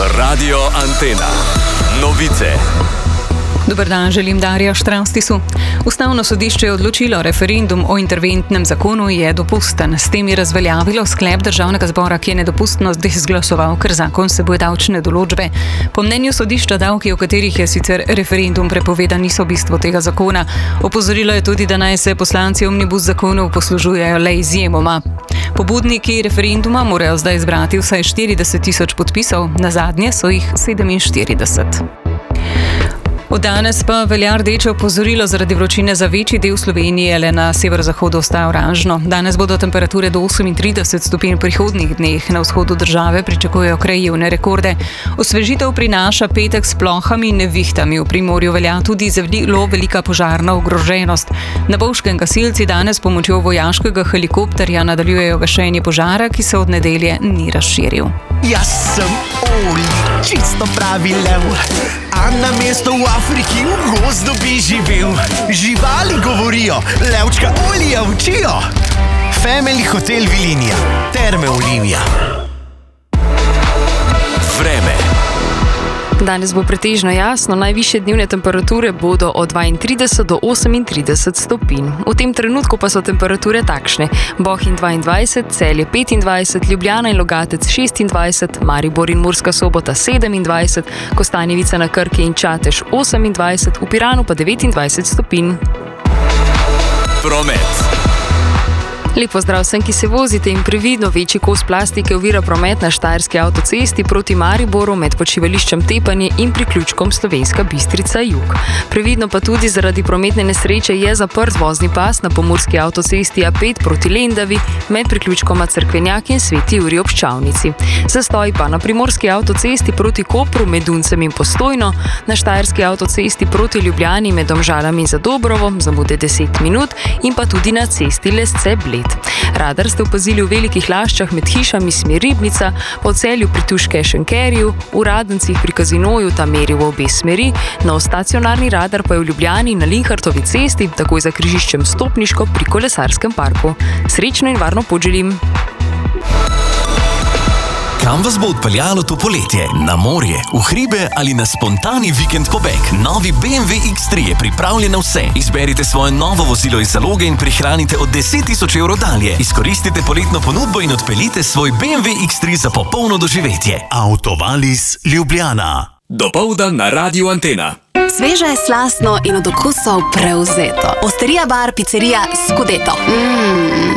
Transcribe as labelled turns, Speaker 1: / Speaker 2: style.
Speaker 1: Radio Antena. Novice.
Speaker 2: Dober dan, želim Darja Štravstisu. Ustavno sodišče je odločilo, referendum o interventnem zakonu je dopusten. S tem je razveljavilo sklep Državnega zbora, ki je nedopustnost izglasoval, ker zakon vsebuje davčne določbe. Po mnenju sodišča davki, o katerih je sicer referendum prepovedan, niso bistvo tega zakona. Opozorilo je tudi, da naj se poslanci omnibus zakonov poslužujejo le izjemoma. Pobudniki referenduma morajo zdaj zbrati vsaj 40.000 podpisov, nazadnje so jih 47. Od danes pa velja rdeče opozorilo zaradi vročine za večji del Slovenije, le na severozahodu ostaja oranžno. Danes bodo temperature do 38 stopinj v prihodnjih dneh. Na vzhodu države pričakujejo krajevne rekorde. Osvežitev prinaša petek s plohami in nevihtami. V Primorju velja tudi zelo velika požarna ogroženost. Na Bovškem gasilci danes s pomočjo vojaškega helikopterja nadaljujejo gašenje požara, ki se od nedelje ni razširil.
Speaker 3: Jaz sem Oli, čisto pravi lev, a na mesto v Afriki v gozdu bi živel. Živali govorijo, levčka Olija učijo. Family Hotel Vilinija, Terme Olivija.
Speaker 1: Vreme.
Speaker 4: Danes bo pretežno jasno, najvišje dnevne temperature bodo od 32 do 38 stopinj. V tem trenutku pa so temperature takšne: Bohinj 22, Celje 25, Ljubljana in Logatec 26, Maribor in Murska Sobota 27, Kostanjevica na Krki in Čatež 28, v Piranu pa 29 stopinj.
Speaker 1: Promet.
Speaker 4: Lep pozdrav vsem, ki se vozite, in previdno, večji kos plastike ovira promet na Štajerski avtocesti proti Mariboru med počivališčem Tepanje in priključkom Slovenska Bistrica jug. Previdno pa tudi zaradi prometne nesreče je zaprt vozni pas na pomurski avtocesti A5 proti Lendavi med priključkoma Cerkvenjak in Sveti Jurij ob Ščavnici. Zastoj pa na primorski avtocesti proti Kopru med Duncem in Postojno, na Štajerski avtocesti proti Ljubljani med Domžalami in Zadobrovom, zamude 10 minut, in pa tudi na cesti Lesce-Bled. Radar ste opazili v Velikih Laščah med hišami smer Ribnica, po Celju pri Tuške-Šenkerju, v Radencih pri Kazinoju ta meri v obe smeri, nov stacionarni radar pa je v Ljubljani na Linhartovi cesti, takoj za križiščem Stopniško pri Kolesarskem parku. Srečno in varno pot želim!
Speaker 1: Kam vas bo odpeljalo to poletje? Na morje, v hribe ali na spontani vikend pobeg? Novi BMW X3 je pripravljen na vse. Izberite svoje novo vozilo iz zaloge in prihranite od 10.000 evrov dalje. Izkoristite poletno ponudbo in odpeljite svoj BMW X3 za popolno doživetje.
Speaker 5: Autovalis Ljubljana.
Speaker 1: Dopoldan na Radio Antena.
Speaker 6: Sveže, slastno in od okusov prevzeto. Osterija bar, picerija Scudetto.